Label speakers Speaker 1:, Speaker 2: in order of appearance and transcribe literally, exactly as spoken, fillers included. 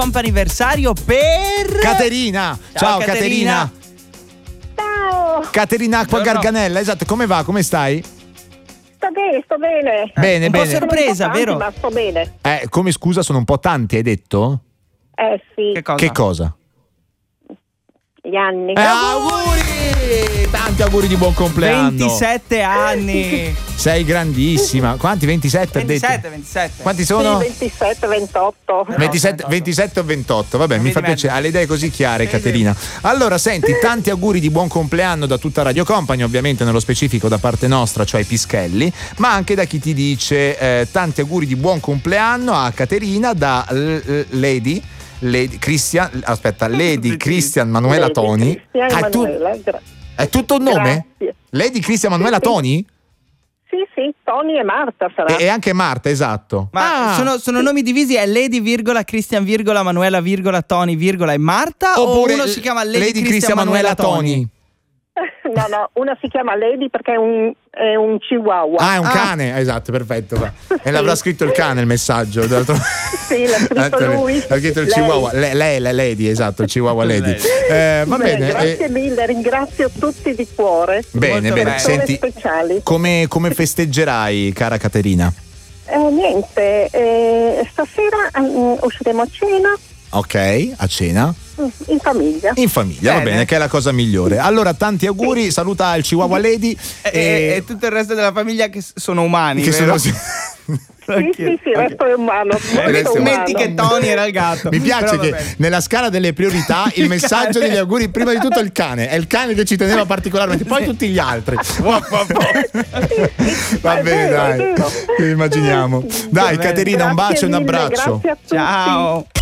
Speaker 1: Comp'anniversario per
Speaker 2: Caterina. Ciao,
Speaker 1: Ciao
Speaker 2: Caterina.
Speaker 3: Ciao,
Speaker 2: Caterina Acqua
Speaker 1: Buongiorno.
Speaker 2: Garganella, esatto, come va? Come stai?
Speaker 3: sto bene, sto bene.
Speaker 2: Bene,
Speaker 1: un po'
Speaker 2: bene.
Speaker 1: sorpresa,
Speaker 3: Sono un po'
Speaker 1: vero?
Speaker 3: tanti, ma sto bene.
Speaker 2: Eh, come scusa, sono un po' tanti, hai detto?
Speaker 3: Eh sì,
Speaker 1: Che cosa?
Speaker 2: Che cosa?
Speaker 3: gli anni.
Speaker 2: Eh, auguri! Tanti auguri di buon compleanno.
Speaker 1: ventisette anni.
Speaker 2: Sei grandissima. Quanti? ventisette ha detto?
Speaker 1: ventisette, ventisette.
Speaker 2: Quanti
Speaker 3: Sì,
Speaker 2: sono?
Speaker 3: ventisette, ventotto.
Speaker 2: ventisette, ventisette o ventotto, vabbè,
Speaker 1: Non
Speaker 2: mi
Speaker 1: mi
Speaker 2: fa
Speaker 1: rimetto.
Speaker 2: piacere, ha le idee così chiare,
Speaker 1: Sì,
Speaker 2: Caterina. Allora, senti, tanti auguri di buon compleanno da tutta Radio Company, ovviamente nello specifico da parte nostra, cioè Pischelli, ma anche da chi ti dice eh, tanti auguri di buon compleanno a Caterina da l- l- Lady Lady Christian, aspetta, Lady Christian Manuela
Speaker 3: Lady
Speaker 2: Toni.
Speaker 3: Cristian
Speaker 2: Ah, tu-
Speaker 3: Emanuela, gra-
Speaker 2: è tutto un nome?
Speaker 3: Grazie.
Speaker 2: Lady Christian Manuela
Speaker 3: Sì, sì.
Speaker 2: Toni?
Speaker 3: Sì, sì, Tony e Marta sarà.
Speaker 2: E, e anche Marta, esatto.
Speaker 1: Ma
Speaker 2: Ah,
Speaker 1: sono, sono nomi divisi, è Lady, virgola, Christian, virgola, Manuela, virgola, Tony, virgola e Marta?
Speaker 2: oppure
Speaker 1: o uno si chiama Lady,
Speaker 2: Lady Christian Manuela Toni.
Speaker 3: No, no, una si chiama Lady perché è un, è un chihuahua.
Speaker 2: Ah, è un
Speaker 1: Ah.
Speaker 2: cane, esatto, perfetto. E l'avrà scritto il cane il messaggio. D'altro-
Speaker 3: Sì, l'ha scritto lui.
Speaker 2: Ha scritto il
Speaker 3: Lei.
Speaker 2: chihuahua. Le- Lei, la lady, esatto, il chihuahua lady. Eh, va
Speaker 3: Beh,
Speaker 2: bene.
Speaker 3: grazie
Speaker 2: eh,
Speaker 3: mille, ringrazio tutti di cuore.
Speaker 2: bene,
Speaker 1: Molto
Speaker 2: bene.
Speaker 1: bene.
Speaker 3: Persone
Speaker 2: Senti,
Speaker 3: speciali.
Speaker 2: come, come festeggerai, cara Caterina?
Speaker 3: Eh, niente, eh, stasera mm, usciremo a cena
Speaker 2: Ok, a cena?
Speaker 3: mm, in famiglia.
Speaker 2: In famiglia, va
Speaker 1: Bene.
Speaker 2: bene, che è la cosa migliore. Allora, tanti auguri, saluta il chihuahua lady.
Speaker 1: E, e- e tutto il resto della famiglia che s- sono umani,
Speaker 2: che
Speaker 1: vero?
Speaker 2: sono-
Speaker 3: Sì, sì, sì, il resto è umano.
Speaker 1: Eh,
Speaker 3: molto
Speaker 1: metti
Speaker 3: umano.
Speaker 1: che Tony era il gatto.
Speaker 2: Mi piace
Speaker 1: Però va
Speaker 2: che
Speaker 1: bene.
Speaker 2: nella scala delle priorità il,
Speaker 1: Il
Speaker 2: messaggio
Speaker 1: cane.
Speaker 2: degli auguri, prima di tutto il cane, è il cane che ci teneva particolarmente, poi tutti gli altri. Va
Speaker 3: È
Speaker 2: bene,
Speaker 3: vero, è
Speaker 2: dai,
Speaker 3: vero.
Speaker 2: immaginiamo. Dai,
Speaker 1: bene.
Speaker 2: Caterina, un bacio e un
Speaker 3: Grazie mille,
Speaker 2: abbraccio.
Speaker 3: Grazie a tutti.
Speaker 1: Ciao.